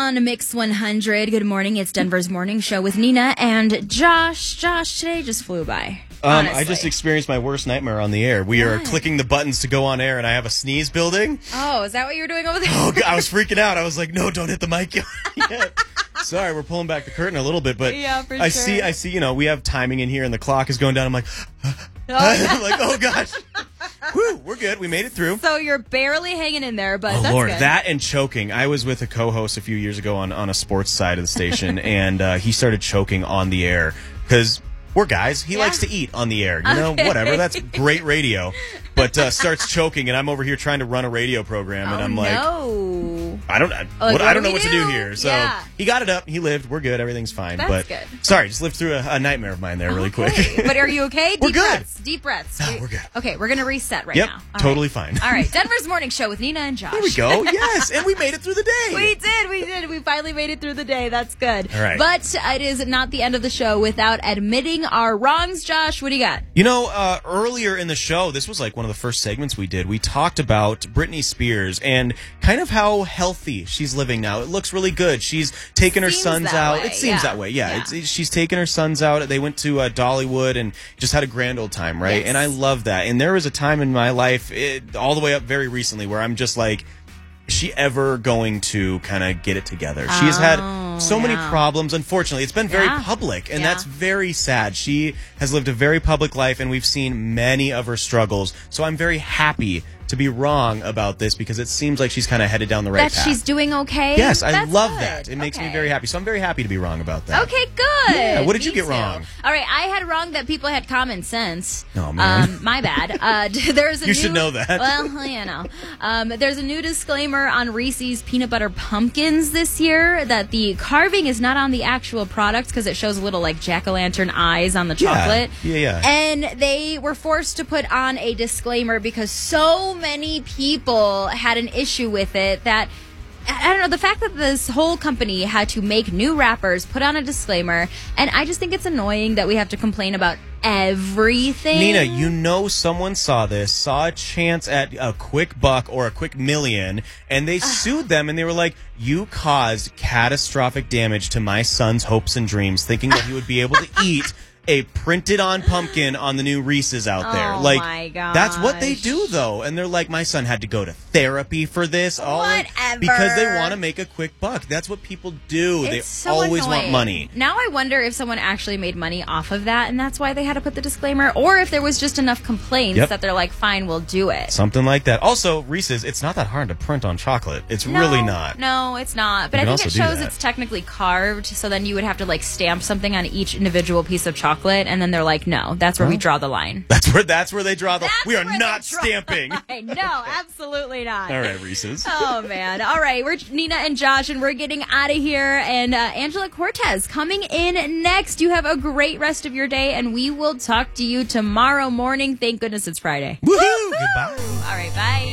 on Mix 100. Good morning. It's Denver's morning show with Nina and Josh. Josh, today just flew by. I just experienced my worst nightmare on the air. We are clicking the buttons to go on air, and I have a sneeze building. Oh, is that what you were doing over there? Oh, I was freaking out. I was like, no, don't hit the mic yet. Sorry, we're pulling back the curtain a little bit, but I see, we have timing in here, and the clock is going down. I'm like, I'm like, oh, gosh. Whew, we're good. We made it through. So you're barely hanging in there, but that's Lord, good. that and choking. I was with a co-host a few years ago on a sports side of the station, and he started choking on the air because we're guys. He likes to eat on the air. You know, whatever. That's great radio. But starts choking, and I'm over here trying to run a radio program, and I'm like, I don't know what to do here. So he got it up. He lived. We're good. Everything's fine. That's good. Sorry, just lived through a nightmare of mine there really quick. But are you okay? We're good. Deep breaths. Oh, we're good. Okay, we're going to reset right now. Totally fine. All right, Denver's morning show with Nina and Josh. Here we go. Yes, and we made it through the day. We did. We finally made it through the day. That's good. All right. But it is not the end of the show without admitting our wrongs. Josh, what do you got? You know, earlier in the show, this was like one of the first segments we did. We talked about Britney Spears and kind of how healthy she's living now. It looks really good. She's taken her sons out. It seems that way. Yeah. She's taken her sons out. They went to Dollywood and just had a grand old time, right? Yes. And I love that. And there was a time in my life, all the way up very recently, where I'm just like, is she ever going to kind of get it together? She has had so many problems. Unfortunately, it's been very public, and that's very sad. She has lived a very public life, and we've seen many of her struggles. So I'm very happy to be wrong about this because it seems like she's kind of headed down the right path. That she's doing okay? Yes, I love that. It makes me very happy. So I'm very happy to be wrong about that. Okay, good. Yeah, what did you get wrong? All right, I had wrong that people had common sense. Oh, man. My bad. You should know that. Well, you know. There's a new disclaimer on Reese's peanut butter pumpkins this year that the carving is not on the actual product because it shows little like jack-o'-lantern eyes on the chocolate. Yeah. And they were forced to put on a disclaimer because so many people had an issue with it that I don't know, the fact that this whole company had to make new wrappers, put on a disclaimer, and I just think it's annoying that we have to complain about everything. Nina, you know someone saw a chance at a quick buck or a quick million, and they sued them, and they were like, you caused catastrophic damage to my son's hopes and dreams, thinking that he would be able to eat a printed-on pumpkin on the new Reese's out there. Oh, my gosh. That's what they do, though. And they're like, my son had to go to therapy for this. Whatever. Because they want to make a quick buck. That's what people do. It's they so always annoying. want money. Now I wonder if someone actually made money off of that, and that's why they had to put the disclaimer, or if there was just enough complaints that they're like, fine, we'll do it. Something like that. Also, Reese's, it's not that hard to print on chocolate. It's really not. No, it's not. But I think it shows it's technically carved, so then you would have to like stamp something on each individual piece of chocolate, and then they're like, no, that's where we draw the line. That's where they draw the line. We are not stamping. No, absolutely not. All right, Reese's. Oh, man. All right, we're Nina and Josh, and we're getting out of here. And Angela Cortez coming in next. You have a great rest of your day, and we will talk to you tomorrow morning. Thank goodness it's Friday. Woohoo! Goodbye. All right, bye.